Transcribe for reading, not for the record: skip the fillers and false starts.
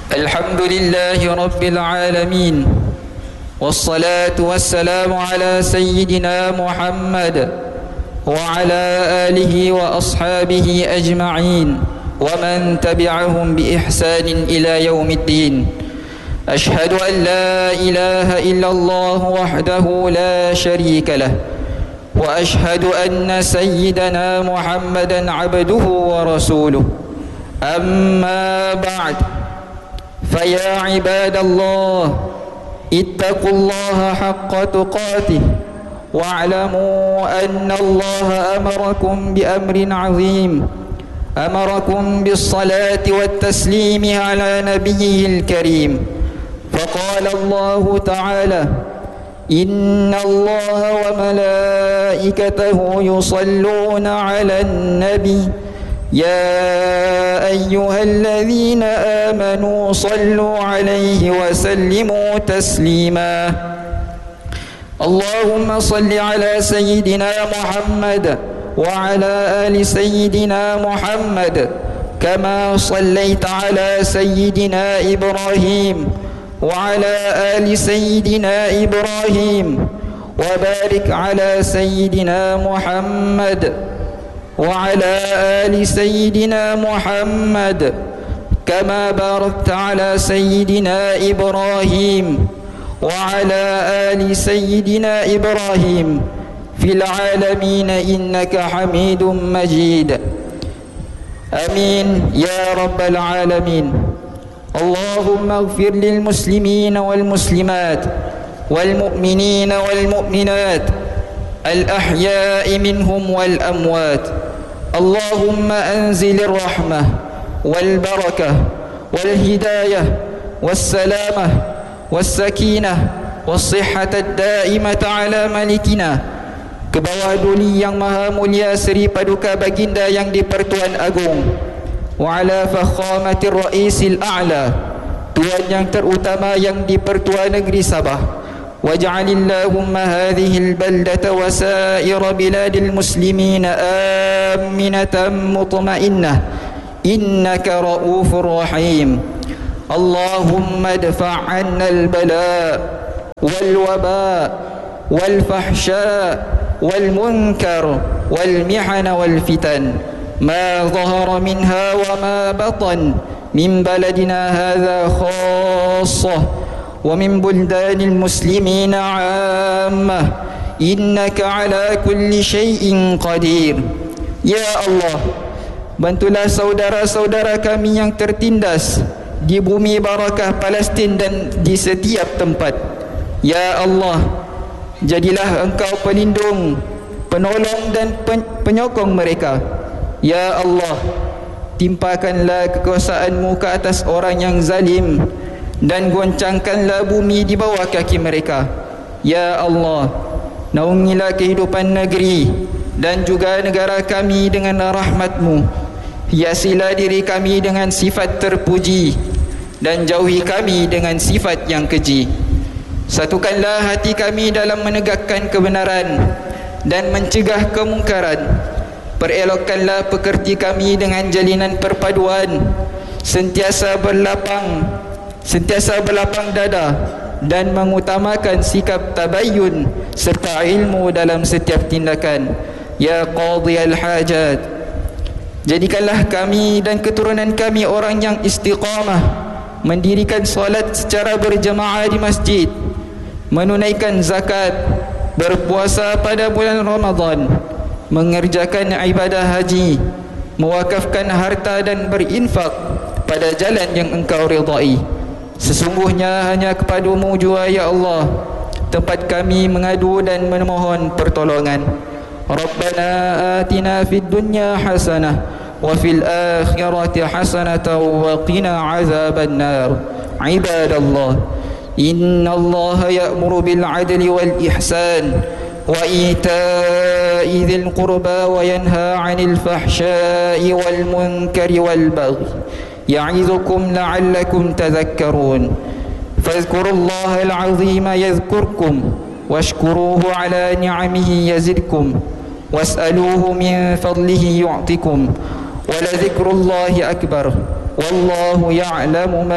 الحمد لله رب العالمين، والصلاة والسلام على سيدنا محمد وعلى آله وأصحابه أجمعين ومن تبعهم بإحسان إلى يوم الدين. أشهد أن لا إله إلا الله وحده لا شريك له، وأشهد أن سيدنا محمدا عبده ورسوله. أما بعد، فيا عباد الله، اتقوا الله حق تقاته، واعلموا أن الله أمركم بأمر عظيم، أمركم بالصلاة والتسليم على نبيه الكريم. فقال الله تعالى: إن الله وملائكته يصلون على النبي يا أيها الذين آمنوا صلوا عليه وسلموا تسليما. اللهم صل على سيدنا محمد وعلى آل سيدنا محمد كما صليت على سيدنا إبراهيم وعلى آل سيدنا إبراهيم، وبارك على سيدنا محمد وعلى آل سيدنا محمد كما باركت على سيدنا إبراهيم وعلى آل سيدنا إبراهيم في العالمين إنك حميد مجيد. آمين يا رب العالمين. اللهم اغفر للمسلمين والمسلمات والمؤمنين والمؤمنات الأحياء منهم والأموات. اللهم أنزل الرحمة والبركة والهداية والسلامة والسكينة والصحة الدائمة على ملكنا, ke bawah duli yang maha mulia Seri Paduka Baginda yang di-Pertuan Agung, wa ala fakhamatir ra'isil a'la, Tuan yang terutama yang di-Pertuan Negeri Sabah. Waj'alillahumma hadhil baldata wa sa'ira biladil muslimin aminatan mutma'innah innaka ra'ufur rahim. Allahumma dfa' 'anna al-bala' wal waba' wal fahsya' wal munkar wal mihana wal fitan ma dhahara minha wa ma batan min baladina hadha khassah wa min buldanil muslimina 'ammah innaka ala kulli syai'in qadir. Ya Allah, bantulah saudara-saudara kami yang tertindas di bumi barakah Palestin dan di setiap tempat. Ya Allah, jadilah Engkau pelindung, penolong dan penyokong mereka. Ya Allah, timpakanlah kekuasaan-Mu ke atas orang yang zalim dan goncangkanlah bumi di bawah kaki mereka. Ya Allah, naungilah kehidupan negeri dan juga negara kami dengan rahmat-Mu. Hiasilah diri kami dengan sifat terpuji dan jauhi kami dengan sifat yang keji. Satukanlah hati kami dalam menegakkan kebenaran dan mencegah kemungkaran. Perelokkanlah pekerti kami dengan jalinan perpaduan, sentiasa berlapang dada dan mengutamakan sikap tabayyun serta ilmu dalam setiap tindakan. Ya qadhiyal hajat, jadikanlah kami dan keturunan kami orang yang istiqamah, mendirikan solat secara berjemaah di masjid, menunaikan zakat, berpuasa pada bulan Ramadan, mengerjakan ibadah haji, mewakafkan harta dan berinfak pada jalan yang Engkau ridai. Sesungguhnya hanya kepada-Mu jua ya Allah tempat kami mengadu dan memohon pertolongan. Rabbana atina fid dunya hasanah wa fil akhirati hasanatan wa qina azaban nar. Ibadallah, inna Allah ya'muru bil adli wal ihsan wa ita'i dhil qurba wa yanha 'anil fahsya'i wal munkari wal baghi يعظكم لعلكم تذكرون فاذكروا الله العظيم يذكركم واشكروه على نعمه يزدكم واسألوه من فضله يعطكم ولذكر الله أكبر والله يعلم ما